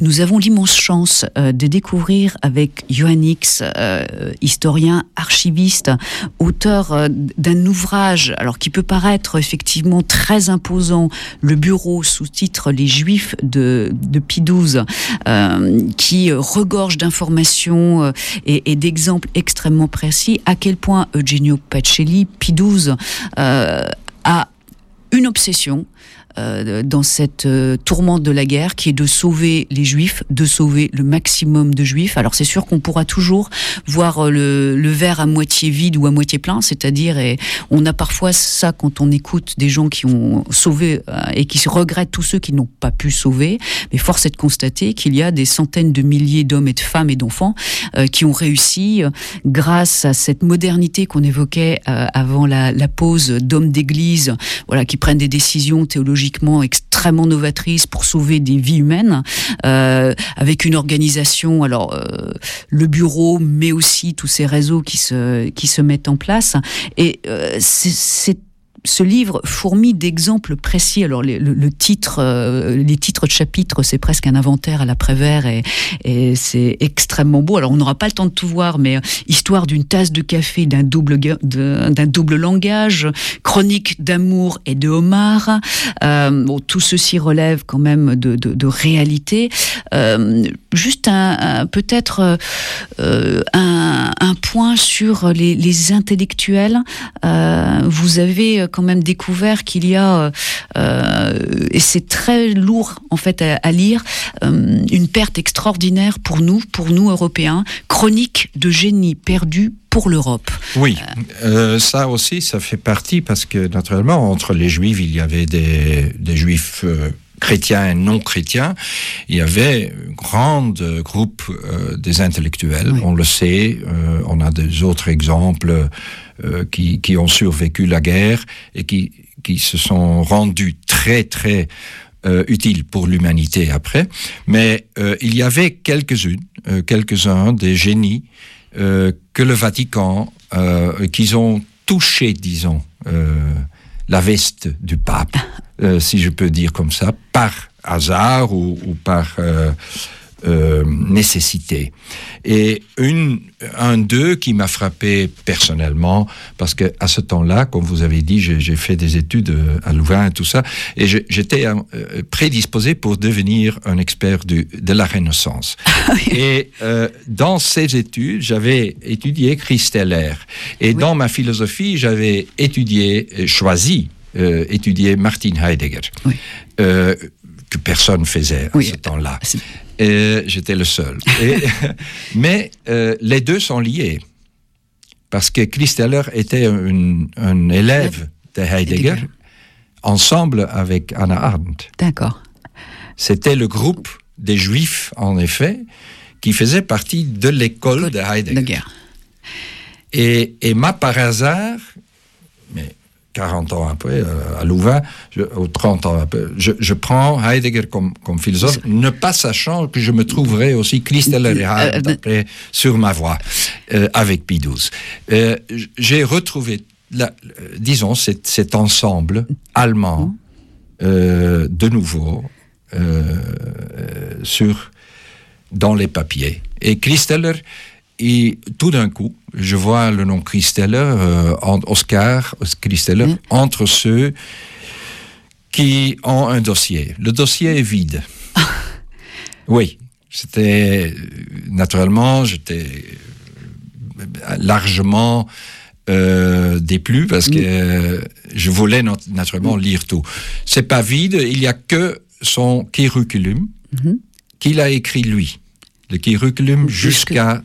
Nous avons l'immense chance de découvrir avec Johan X, historien, archiviste, auteur d'un ouvrage, alors qui peut paraître effectivement très imposant, Le Bureau, sous-titre Les Juifs de Pie XII, qui regorge d'informations et d'exemples extrêmement précis, à quel point Eugenio Pacelli, Pie XII, a une obsession dans cette tourmente de la guerre, qui est de sauver les Juifs, de sauver le maximum de Juifs. Alors c'est sûr qu'on pourra toujours voir le verre à moitié vide ou à moitié plein, c'est-à-dire, et on a parfois ça quand on écoute des gens qui ont sauvé et qui regrettent tous ceux qui n'ont pas pu sauver, mais force est de constater qu'il y a des centaines de milliers d'hommes et de femmes et d'enfants qui ont réussi, grâce à cette modernité qu'on évoquait avant la pause, d'hommes d'église, voilà, qui prennent des décisions théologiques extrêmement novatrice pour sauver des vies humaines, avec une organisation, alors le bureau, mais aussi tous ces réseaux qui se mettent en place. Et ce livre fourmille d'exemples précis. Alors le titre, les titres de chapitres, c'est presque un inventaire à la Prévert, et c'est extrêmement beau. Alors on n'aura pas le temps de tout voir, mais histoire d'une tasse de café, d'un double langage, chronique d'amour et de homard. Tout ceci relève quand même de réalité. Juste peut-être un point sur les intellectuels. Vous avez quand même découvert qu'il y a, et c'est très lourd en fait à lire, une perte extraordinaire pour nous Européens, chronique de génie perdu pour l'Europe. Oui, ça aussi, ça fait partie, parce que naturellement, entre les Juifs, il y avait des Juifs chrétiens et non chrétiens. Il y avait un grand groupe des intellectuels, oui. On le sait, on a des autres exemples qui ont survécu la guerre et qui se sont rendus très, très utiles pour l'humanité après. Mais il y avait quelques-uns des génies que le Vatican, qu'ils ont touché, disons, la veste du pape, si je peux dire comme ça, par hasard ou par nécessité. Et un d'eux qui m'a frappé personnellement, parce que à ce temps-là, comme vous avez dit, j'ai fait des études à Louvain et tout ça, et j'étais prédisposé pour devenir un expert de la Renaissance. Et dans ces études, j'avais étudié Christeller, et oui. Dans ma philosophie, j'avais choisi étudier Martin Heidegger, oui. Que personne faisait à ce temps-là. J'étais le seul. Mais les deux sont liés. Parce que Christeller était un élève de Heidegger, ensemble avec Hannah Arendt. D'accord. C'était le groupe des Juifs, en effet, qui faisait partie de l'école de Heidegger. Et moi, par hasard, mais 40 ans après, à Louvain, ou 30 ans après, je prends Heidegger comme philosophe, ne pas sachant que je me trouverais aussi Christeller et Arendt après sur ma voie, avec Pie XII. J'ai retrouvé, disons, cet ensemble allemand, de nouveau, dans les papiers. Et Christeller, et tout d'un coup, je vois le nom Christeller, Oscar Christeller, entre ceux qui ont un dossier. Le dossier est vide. Oui, naturellement, j'étais largement déplu, parce que je voulais naturellement lire tout. C'est pas vide, il y a que son curriculum qu'il a écrit lui. Le curriculum jusqu'à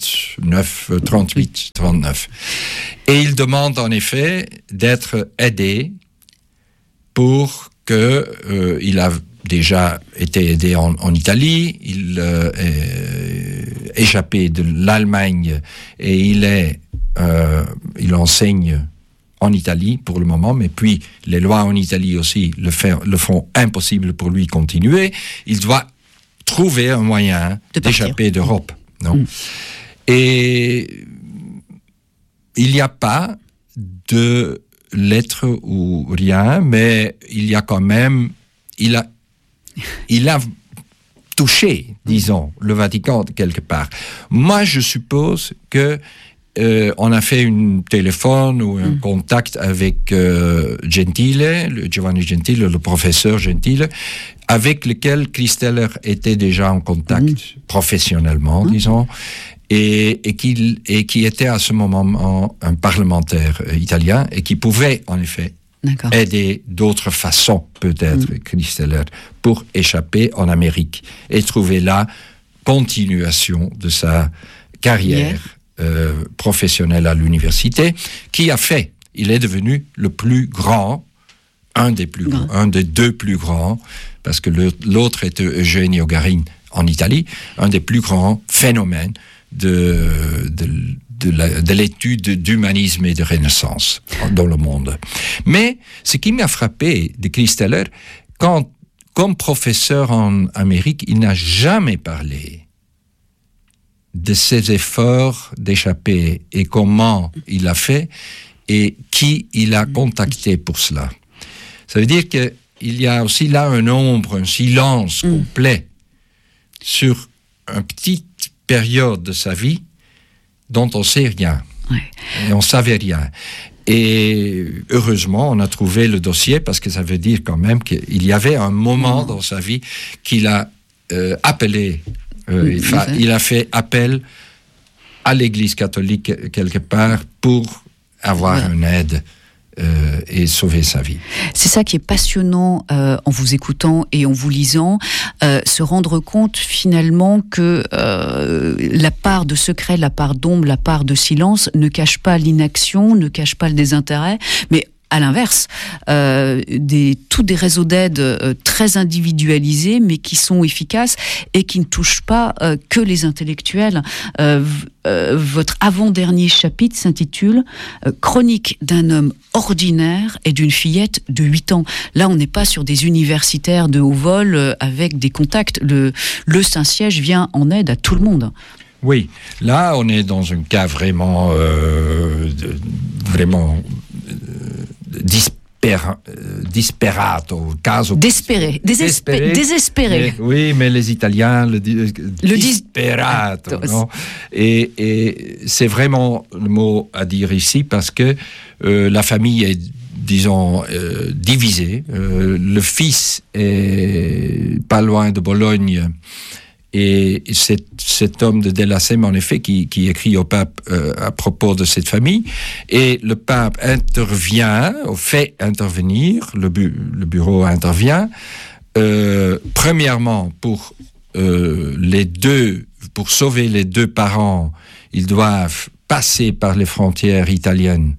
38, 39. Et il demande en effet d'être aidé pour que il a déjà été aidé en Italie, il est échappé de l'Allemagne et il enseigne en Italie pour le moment, mais puis les lois en Italie aussi le font impossible pour lui continuer. Il doit trouver un moyen d'échapper d'Europe. Non. Et il n'y a pas de lettres ou rien, mais il y a quand même... Il a touché, disons, le Vatican quelque part. Moi, je suppose que on a fait un téléphone ou un contact avec Gentile, Giovanni Gentile, le professeur Gentile, avec lequel Christeller était déjà en contact professionnellement, disons, et qui était à ce moment un parlementaire italien et qui pouvait, en effet, aider d'autres façons, peut-être, Christeller, pour échapper en Amérique et trouver la continuation de sa carrière professionnel à l'université, qui a fait, il est devenu le plus grand, un des deux plus grands, parce que l'autre était Eugenio Garin en Italie, un des plus grands phénomènes de l'étude d'humanisme et de Renaissance dans le monde. Mais ce qui m'a frappé de Christeller, comme professeur en Amérique, il n'a jamais parlé de ses efforts d'échapper et comment il a fait et qui il a contacté pour cela. Ça veut dire qu'il y a aussi là un silence complet sur une petite période de sa vie dont on ne sait rien. Ouais. Et on ne savait rien. Et heureusement, on a trouvé le dossier parce que ça veut dire quand même qu'il y avait un moment dans sa vie qu'il a appelé. Il a fait appel à l'Église catholique quelque part pour avoir une aide et sauver sa vie. C'est ça qui est passionnant en vous écoutant et en vous lisant, se rendre compte finalement que la part de secret, la part d'ombre, la part de silence ne cache pas l'inaction, ne cache pas le désintérêt, mais à l'inverse, tous des réseaux d'aide très individualisés, mais qui sont efficaces et qui ne touchent pas que les intellectuels. Votre avant-dernier chapitre s'intitule « Chronique d'un homme ordinaire et d'une fillette de 8 ans ». Là, on n'est pas sur des universitaires de haut vol avec des contacts. Le Saint-Siège vient en aide à tout le monde. Oui, là, on est dans un cas vraiment disperato, caso désespéré. Oui, mais les Italiens le disperato, non? Et c'est vraiment le mot à dire ici parce que la famille est, disons, divisée. Le fils est pas loin de Bologne. Et cet homme de Della Sema, en effet, qui écrit au pape à propos de cette famille, et le pape fait intervenir, le bureau intervient, premièrement pour sauver les deux parents, ils doivent passer par les frontières italiennes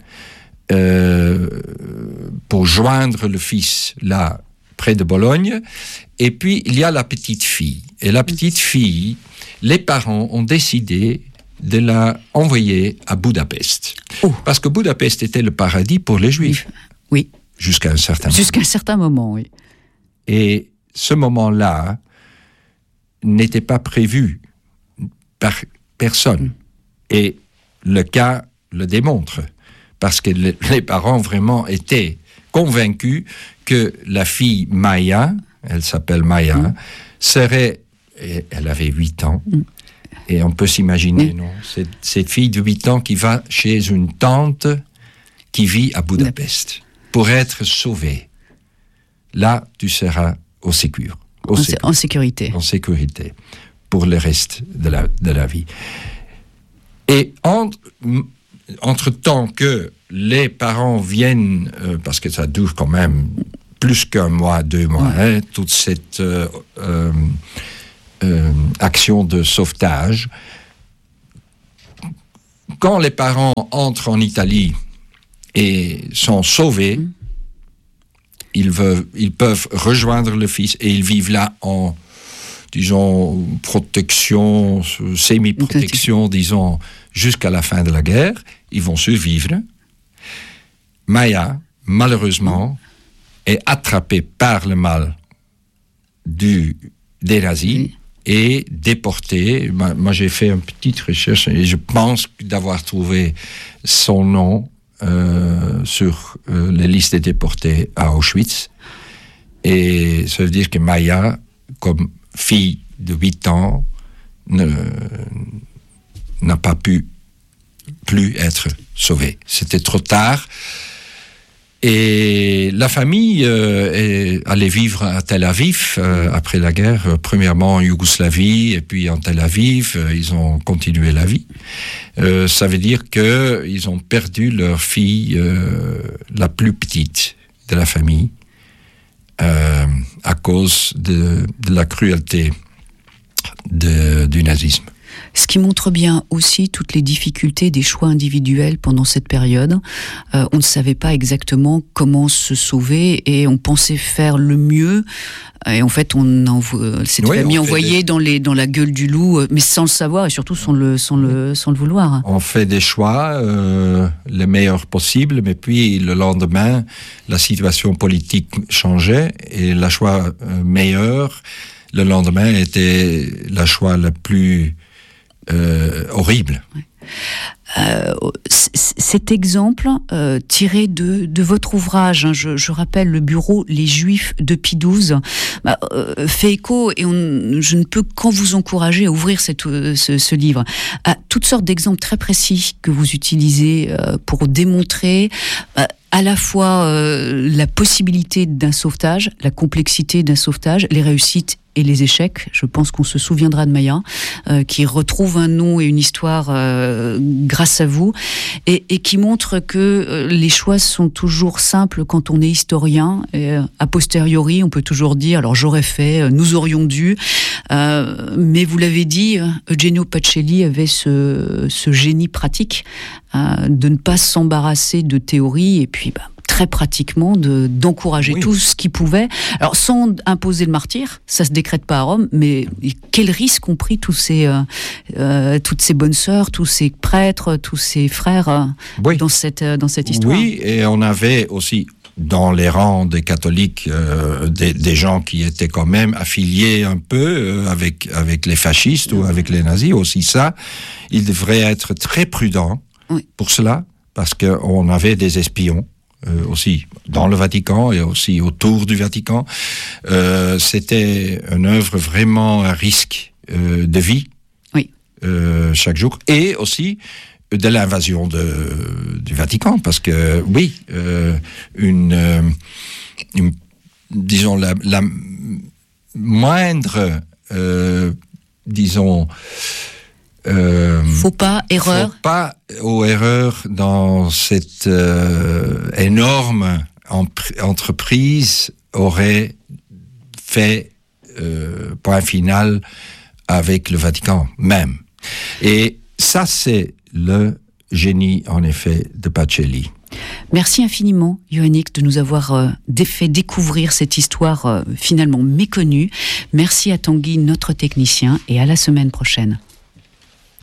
pour joindre le fils là près de Bologne. Et puis, il y a la petite fille. Et la petite fille, les parents ont décidé de la envoyer à Budapest. Oh. Parce que Budapest était le paradis pour les Juifs. Oui. Jusqu'à un certain moment, oui. Et ce moment-là n'était pas prévu par personne. Et le cas le démontre. Parce que les parents vraiment étaient convaincus que la fille Maya, elle s'appelle Maya, elle avait 8 ans, et on peut s'imaginer, non, cette fille de 8 ans qui va chez une tante qui vit à Budapest pour être sauvée. Là, tu seras en sécurité pour le reste de la vie. Et entre-temps que les parents viennent, parce que ça dure quand même plus qu'un mois, 2 mois, toute cette action de sauvetage. Quand les parents entrent en Italie et sont sauvés, ils peuvent rejoindre le fils et ils vivent là en, disons, protection, semi-protection, disons, jusqu'à la fin de la guerre. Ils vont survivre. Maya, malheureusement, est attrapée par le mal des nazis et déportée. Moi, j'ai fait une petite recherche et je pense d'avoir trouvé son nom sur les listes des déportés à Auschwitz. Et ça veut dire que Maya, comme fille de 8 ans n'a pas pu plus être sauvé. C'était trop tard. Et la famille est allée vivre à Tel Aviv après la guerre, premièrement en Yougoslavie et puis en Tel Aviv. Ils ont continué la vie. Ça veut dire qu'ils ont perdu leur fille la plus petite de la famille à cause de la cruauté du nazisme. Ce qui montre bien aussi toutes les difficultés des choix individuels pendant cette période. On ne savait pas exactement comment se sauver et on pensait faire le mieux. Et en fait, cette famille envoyée dans la gueule du loup, mais sans le savoir et surtout sans le vouloir. On fait des choix les meilleurs possibles, mais puis le lendemain, la situation politique changeait et le choix meilleur, le lendemain, était le choix le plus horrible. Ouais. Cet exemple tiré de votre ouvrage, hein, je rappelle le bureau Les Juifs de Pie XII, fait écho et je ne peux qu'en vous encourager à ouvrir ce livre à toutes sortes d'exemples très précis que vous utilisez pour démontrer à la fois la possibilité d'un sauvetage, la complexité d'un sauvetage, les réussites et les échecs. Je pense qu'on se souviendra de Maya, qui retrouve un nom et une histoire grâce à vous, et qui montre que les choix sont toujours simples quand on est historien. Et, a posteriori, on peut toujours dire, alors j'aurais fait, nous aurions dû, mais vous l'avez dit, Eugenio Pacelli avait ce génie pratique de ne pas s'embarrasser de théorie, et puis très pratiquement d'encourager tout ce qu'il pouvait. Alors sans imposer le martyre, ça se décrète pas à Rome, mais quel risque ont pris toutes ces bonnes sœurs, tous ces prêtres, tous ces frères dans cette histoire. Oui, et on avait aussi dans les rangs des catholiques des gens qui étaient quand même affiliés un peu avec les fascistes ou avec les nazis. Aussi ça, ils devraient être très prudents pour cela, parce qu'on avait des espions aussi dans le Vatican et aussi autour du Vatican. C'était une œuvre vraiment à risque de vie chaque jour, et aussi de l'invasion du Vatican, parce que disons la moindre faut pas erreur dans cette énorme entreprise aurait fait point final avec le Vatican même. Et ça, c'est le génie, en effet, de Pacelli. Merci infiniment, Yoannik, de nous avoir fait découvrir cette histoire finalement méconnue. Merci à Tanguy, notre technicien, et à la semaine prochaine.